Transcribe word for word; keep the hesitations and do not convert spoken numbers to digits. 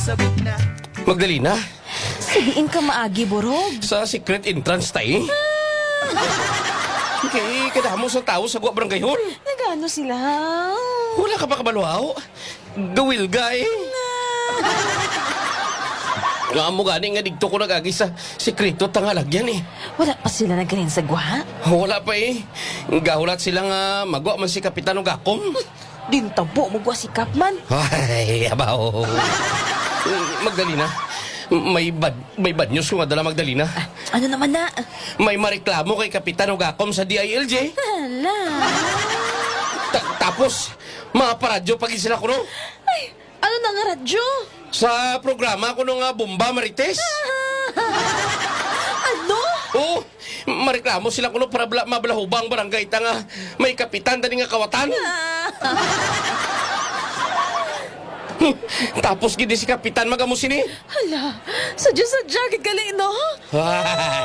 Magdalena, Sigiin ka maagi, Borog. sa secret entrance tayo. Kay kadamo sa tao sa Gua Barangay Hall. Nagano sila? Wala ka pa kabaluaw. Gawil ga eh. Nga mo gani nga digto ko nagagi sa sekreto tangalagyan eh. Wala pa sila nagaling sa gwa? Wala pa eh. Gahulat sila nga magwa man si Kapitano Gakom. Dintabo mo gwa si Kapman. Ay, abaw. Magdalena, may bad, may bad news ko nga dala Magdalena. Ano naman na? May mareklamo kay Kapitano Gakom sa D I L J. Hala. Ta- tapos, mga paradyo pag sila ko no? Ay, ano na nga radyo? Sa programa ko nga Bomba Marites. Ano? Oo, mareklamo sila kuno para bla, mablahubang barangay ta nga may kapitan dani nga kawatan. Tapos gidi si kapitan magamusin eh. Hala, sadya-sadya gigali, no? Ay,